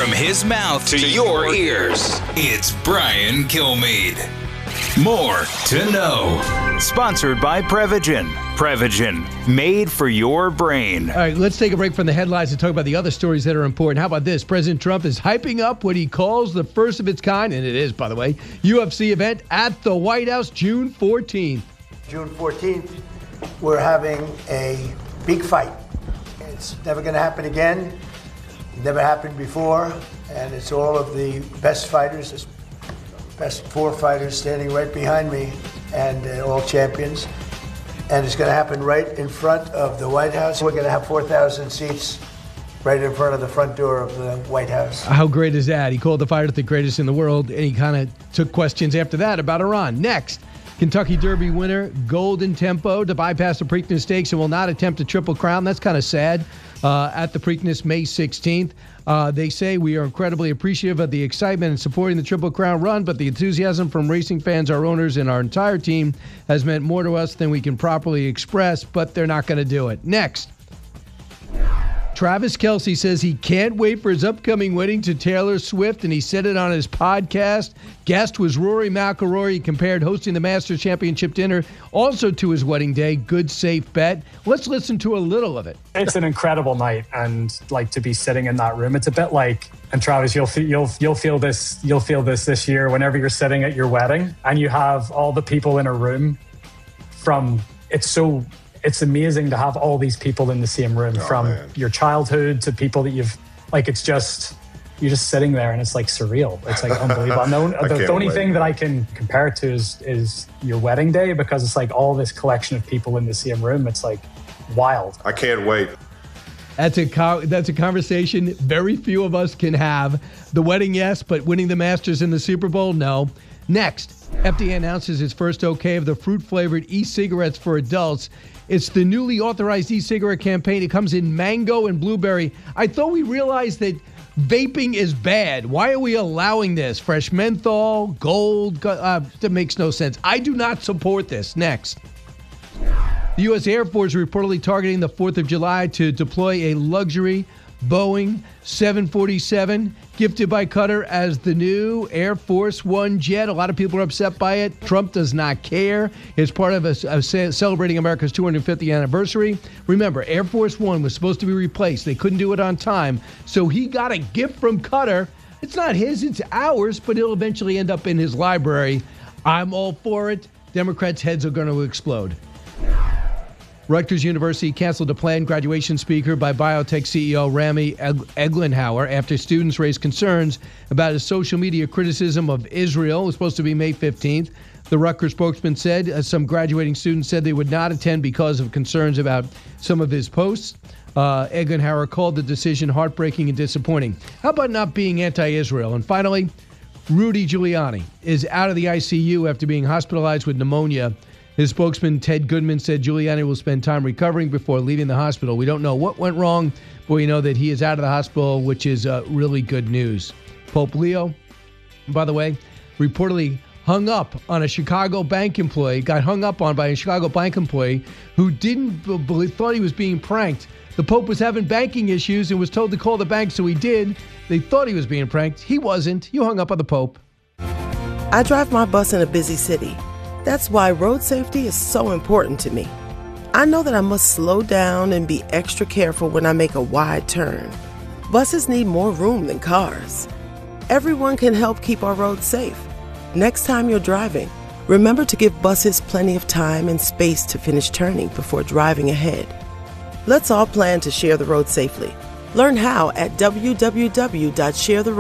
From his mouth to your ears, it's Brian Kilmeade. More to know. Sponsored by Prevagen. Prevagen, made for your brain. All right, let's take a break from the headlines and talk about the other stories that are important. How about this? President Trump is hyping up what he calls the first of its kind, and it is, by the way, UFC event at the White House June 14th. June 14th, we're having a big fight. It's never going to happen again. It never happened before, and it's all of the best fighters, the best 4 fighters standing right behind me, and all champions. And it's going to happen right in front of the White House. We're going to have 4,000 seats right in front of the front door of the White House. How great is that? He called the fighter the greatest in the world, and he kind of took questions after that about Iran. Next, Kentucky Derby winner Golden Tempo to bypass the Preakness Stakes and will not attempt a Triple Crown. That's kind of sad. At the Preakness May 16th. They say we are incredibly appreciative of the excitement and supporting the Triple Crown run, but the enthusiasm from racing fans, our owners, and our entire team has meant more to us than we can properly express, but they're not going to do it. Next. Travis Kelce says he can't wait for his upcoming wedding to Taylor Swift, and he said it on his podcast. Guest was Rory McIlroy. He compared hosting the Masters Championship dinner also to his wedding day. Good, safe bet. Let's listen to a little of it. It's an incredible night, and like to be sitting in that room, it's a bit like, and Travis, you'll feel this year whenever you're sitting at your wedding and you have all the people in a room. It's amazing to have all these people in the same room, your childhood to people that you're just sitting there, and it's like surreal. It's like unbelievable. The only thing that I can compare it to is your wedding day, because it's like all this collection of people in the same room. It's like wild. I can't wait. That's a conversation very few of us can have. The wedding, yes, but winning the Masters in the Super Bowl, no. Next, FDA announces its first okay of the fruit-flavored e-cigarettes for adults. It's the newly authorized e-cigarette campaign. It comes in mango and blueberry. I thought we realized that vaping is bad. Why are we allowing this? Fresh menthol, gold, that makes no sense. I do not support this. Next. The U.S. Air Force reportedly targeting the 4th of July to deploy a luxury Boeing 747 gifted by Qatar as the new Air Force One jet. A lot of people are upset by it. Trump does not care. It's part of celebrating America's 250th anniversary. Remember, Air Force One was supposed to be replaced. They couldn't do it on time, so he got a gift from Qatar. It's not his, it's ours, but it'll eventually end up in his library. I'm all for it. Democrats' heads are going to explode. Rutgers University canceled a planned graduation speaker by biotech CEO Rami Eglenhauer after students raised concerns about his social media criticism of Israel. It was supposed to be May 15th. The Rutgers spokesman said some graduating students said they would not attend because of concerns about some of his posts. Eglenhauer called the decision heartbreaking and disappointing. How about not being anti-Israel? And finally, Rudy Giuliani is out of the ICU after being hospitalized with pneumonia. His spokesman, Ted Goodman, said Giuliani will spend time recovering before leaving the hospital. We don't know what went wrong, but we know that he is out of the hospital, which is really good news. Pope Leo, by the way, reportedly hung up on a Chicago bank employee, got hung up on by a Chicago bank employee who thought he was being pranked. The Pope was having banking issues and was told to call the bank, so he did. They thought he was being pranked. He wasn't. You hung up on the Pope. I drive my bus in a busy city. That's why road safety is so important to me. I know that I must slow down and be extra careful when I make a wide turn. Buses need more room than cars. Everyone can help keep our roads safe. Next time you're driving, remember to give buses plenty of time and space to finish turning before driving ahead. Let's all plan to share the road safely. Learn how at www.sharetherod.org.